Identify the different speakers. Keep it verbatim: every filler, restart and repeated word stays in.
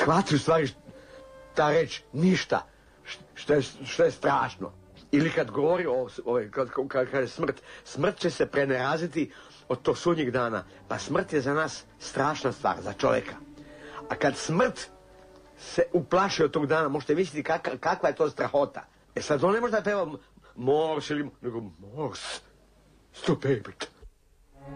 Speaker 1: shvati u stvari ta reč ništa, što je, što je strašno. Ili kad govori o, o kad, kad, kad je smrt, smrt će se preneraziti od tog sudnjeg dana. Pa smrt je za nas strašna stvar, za čovjeka. A kad smrt se uplaši od tog dana, možete misliti kak, kakva je to strahota. E sad on ne može da peva Mors ili, nego Mors, stupebit.